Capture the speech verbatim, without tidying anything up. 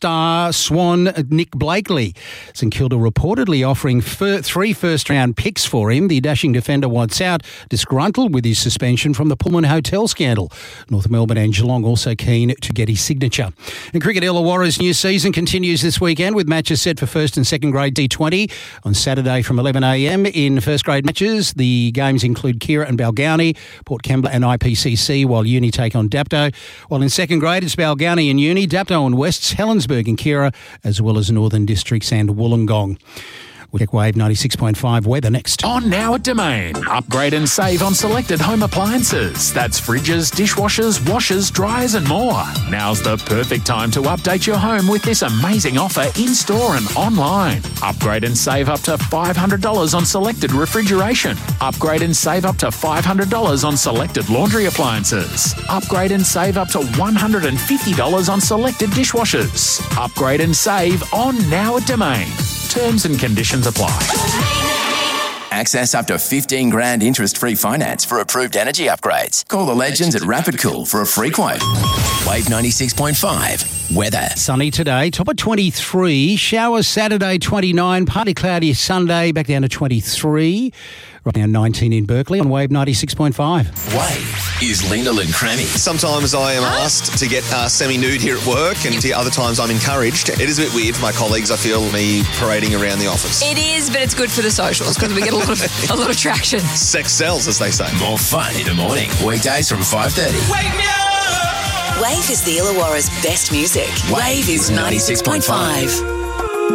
star Swan Nick Blakely. St Kilda reportedly offering fir- three first-round picks for him. The dashing defender wants out, disgruntled with his suspension from the Pullman Hotel scandal. North Melbourne and Geelong also keen to get his signature. In cricket, Illawarra's new season continues this weekend with matches set for first and second grade T twenty on Saturday from eleven a m. In first grade matches, the games include Kira and Balgownie, Port Kembla and I P C C, while Uni take on Dapto. While in second grade, it's Balgownie and Uni, Dapto and Wests, Helensburgh and Kira, as well as Northern Districts and Wollongong. We'll check Wave ninety-six point five weather next. On now at Domain. Upgrade and save on selected home appliances. That's fridges, dishwashers, washers, dryers and more. Now's the perfect time to update your home with this amazing offer in-store and online. Upgrade and save up to five hundred dollars on selected refrigeration. Upgrade and save up to five hundred dollars on selected laundry appliances. Upgrade and save up to one hundred fifty dollars on selected dishwashers. Upgrade and save on now at Domain. Terms and conditions apply. Access up to fifteen grand interest-free finance for approved energy upgrades. Call the legends at Rapid Cool for a free quote. Wave ninety-six point five. Weather. Sunny today, top of twenty-three. Showers Saturday, twenty-nine. Partly cloudy Sunday, back down to twenty-three. Right now, nineteen in Berkeley on Wave ninety-six point five. Wave is Lindell and Crammy. Sometimes I am asked to get uh, semi-nude here at work, and the other times I'm encouraged. It is a bit weird for my colleagues, I feel, me parading around the office. It is, but it's good for the socials because we get a lot of a lot of traction. Sex sells, as they say. More fun in the morning. Weekdays from five thirty. Wake me up! Wave is the Illawarra's best music. Wave is ninety-six point five.